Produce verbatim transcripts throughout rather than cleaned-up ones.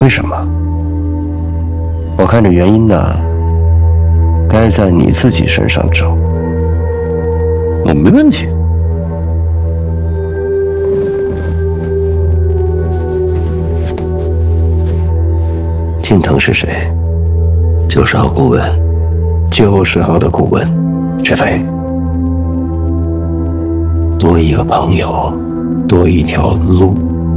为什么？我看这原因呢，该在你自己身上找。 我没问题。 近藤是谁？ 九十号顾问。 九十号的顾问，志飞。多一个朋友，多一条路，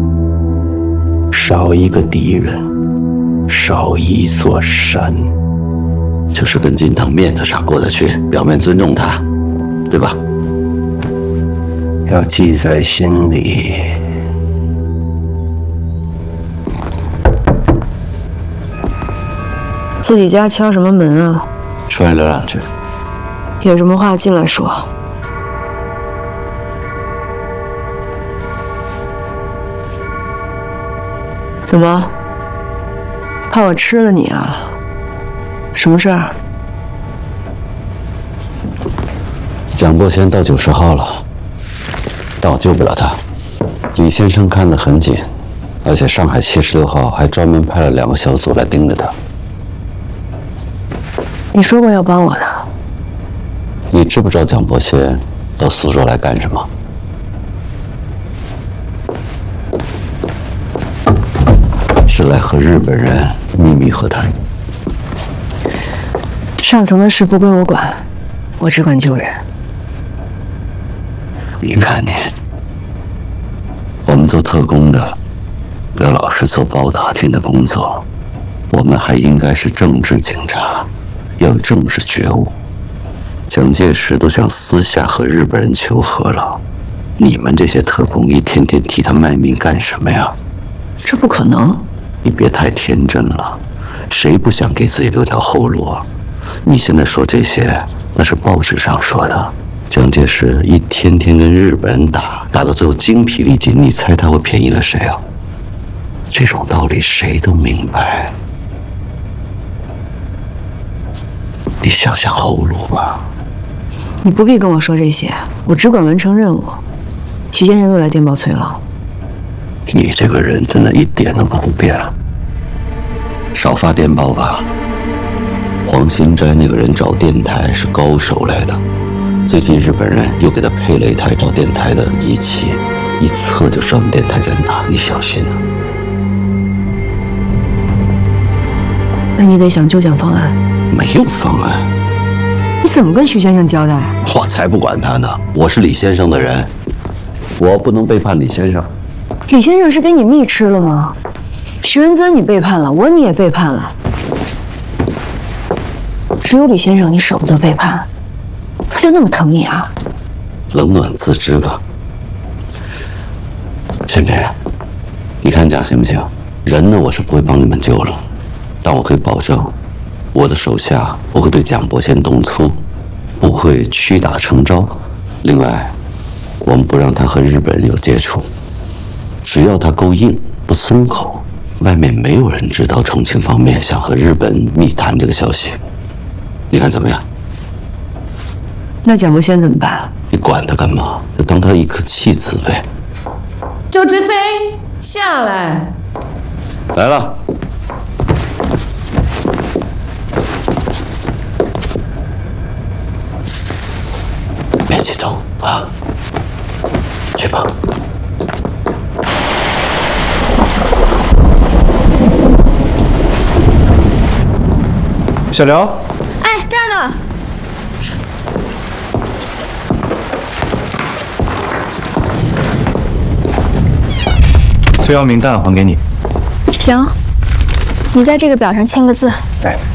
少一个敌人，少一座山。 就是跟近藤面子上过得去，表面尊重他，对吧？ 要记在心里。 自己家敲什么门啊？ 出来聊两句。 有什么话进来说。怎么？怕我吃了你啊？什么事儿？ 蒋伯贤到九十号了，但我救不了他。李先生看得很紧，而且上海七十六号还专门派了两个小组来盯着他。 你说过要帮我的。 你知不知道蒋伯贤到苏州来干什么？是来和日本人秘密和谈。 上层的事不归我管，我只管救人。 你看你，我们做特工的，不要老是做包打听的工作，我们还应该是政治警察，要有政治觉悟。蒋介石都想私下和日本人求和了，你们这些特工一天天替他卖命干什么呀？ 这不可能。 你别太天真了，谁不想给自己留条后路啊？你现在说这些，那是报纸上说的。蒋介石一天天跟日本人打，打到最后精疲力尽，你猜他会便宜了谁啊？这种道理谁都明白，你想想后路吧。 你不必跟我说这些，我只管完成任务。徐先生又来电报催了。 你这个人真的一点都不变，少发电报吧。黄新斋那个人找电台是高手来的，最近日本人又给他配了一台找电台的仪器，一测就知道电台在哪，你小心啊。 那你得想救蒋方案。 没有方案。 你怎么跟徐先生交代？ 我才不管他呢，我是李先生的人，我不能背叛李先生。 李先生是给你蜜吃了吗？徐文增你背叛了，我你也背叛了，只有李先生你舍不得背叛，他就那么疼你啊？ 冷暖自知吧。先生，你看讲行不行？人呢，我是不会帮你们救了，但我可以保证，我的手下不会对蒋伯贤动粗，不会屈打成招。另外，我们不让他和日本人有接触。只要他够硬，不松口，外面没有人知道重庆方面想和日本密谈这个消息。你看怎么样？ 那蒋伯贤怎么办？ 你管他干嘛？就当他一颗弃子呗。 周志飞，下来。 来了。别激动啊，去吧。 小刘， 哎，这儿呢。 催要名单还给你。 行，你在这个表上签个字。 哎。